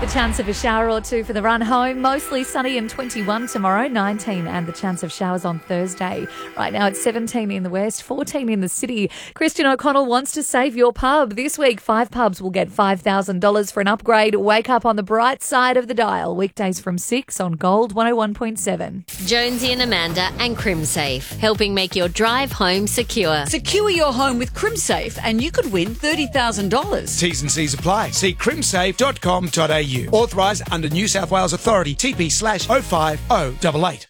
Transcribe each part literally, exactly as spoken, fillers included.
The chance of a shower or two for the run home. Mostly sunny and twenty-one tomorrow, nineteen and the chance of showers on Thursday. Right now it's seventeen in the west, fourteen in the city. Christian O'Connell wants to save your pub. This week, five pubs will get five thousand dollars for an upgrade. Wake up on the bright side of the dial. Weekdays from six on Gold one oh one point seven. Jonesy and Amanda and CrimSafe, helping make your drive home secure. Secure your home with CrimSafe and you could win thirty thousand dollars. T's and C's apply. See crimsafe dot com dot a u. Authorised under New South Wales Authority. T P slash oh five oh eight eight.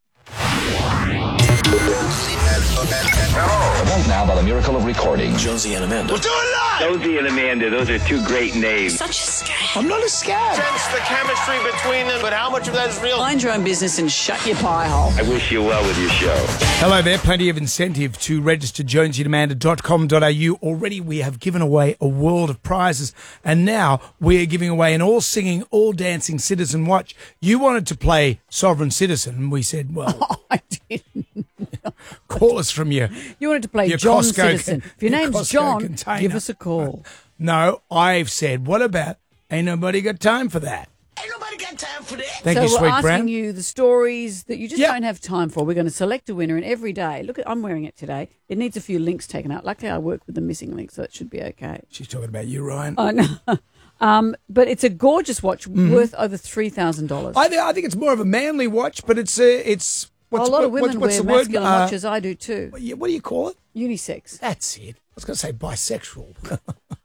Right now, by the miracle of recording, Jonesy and Amanda. We'll do it live! Jonesy and Amanda, those are two great names. Such a scam. I'm not a scab. Sense the chemistry between them, but how much of that is real? Mind your own business and shut your pie hole. I wish you well with your show. Hello there. Plenty of incentive to register jonesy and amanda dot com dot a u. Already we have given away a world of prizes, and now we are giving away an all-singing, all-dancing Citizen Watch. You wanted to play Sovereign Citizen, and we said, well... Oh, I didn't. Call us from your You wanted to play your John Costco, Citizen. If your, your name's Costco John, container. give us a call. No, I've said, what about ain't nobody got time for that? Ain't nobody got time for that. Thank so you, we're Sweet asking Brown. you the stories that you just Yep. don't have time for. We're going to select a winner, and every day, look, at, I'm wearing it today. It needs a few links taken out. Luckily, I work with the missing link, so it should be okay. She's talking about you, Ryan. Oh, no. um, but it's a gorgeous watch worth over three thousand dollars. I, th- I think it's more of a manly watch, but it's uh, it's what's a lot what, of women what's, what's wear the word? masculine Uh, watches. I do too. what, do you call it? Unisex. That's it. I was going to say bisexual.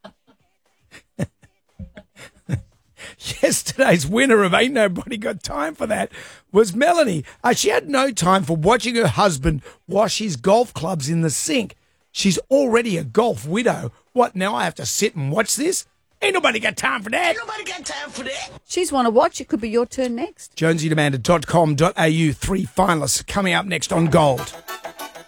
Yesterday's winner of Ain't Nobody Got Time for That was Melanie. Uh, she had no time for watching her husband wash his golf clubs in the sink. She's already a golf widow. What, now I have to sit and watch this? Ain't nobody got time for that. Ain't nobody got time for that. She's won a watch. It could be your turn next. jonesy and amanda dot com dot a u. Three finalists coming up next on Gold.